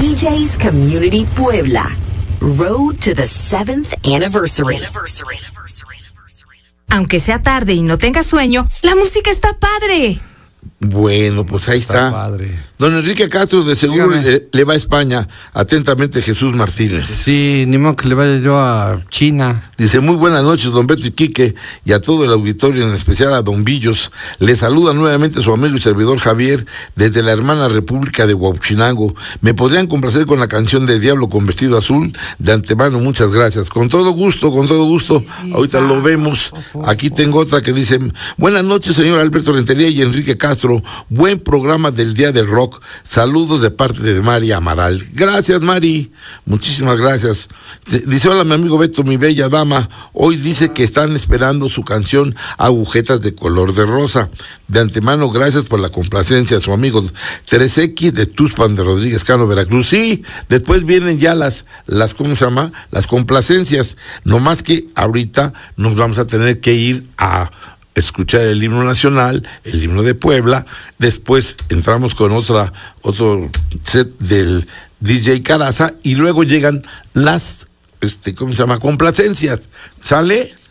DJ's Community Puebla. Road to the 7th anniversary. Aunque sea tarde y no tenga sueño, la música está padre. Bueno, pues ahí está. Padre. Don Enrique Castro, de seguro le va a España. Atentamente, Jesús Martínez. Sí, ni modo que le vaya yo a China. Dice, muy buenas noches, don Beto y Quique, y a todo el auditorio, en especial a don Villos. Le saluda nuevamente su amigo y servidor Javier, desde la hermana República de Huauchinango. ¿Me podrían complacer con la canción de Diablo con vestido azul? De antemano, muchas gracias. Con todo gusto, con todo gusto. Ahorita lo vemos. Aquí tengo otra que dice, buenas noches, señor Alberto Rentería y Enrique Castro. Buen programa del Día del Rock. Saludos de parte de Mari Amaral. Gracias, Mari. Muchísimas gracias. Dice, hola, mi amigo Beto, mi bella dama. Hoy dice que están esperando su canción Agujetas de color de rosa. De antemano, gracias por la complacencia, su amigo Teresequi de Tuxpan de Rodríguez Cano, Veracruz. Sí, después vienen ya las ¿cómo se llama? Las complacencias. No más que ahorita nos vamos a tener que ir a escuchar el himno nacional, el himno de Puebla. Después entramos con otro set del DJ Caraza y luego llegan las, ¿cómo se llama? Complacencias. ¿Sale?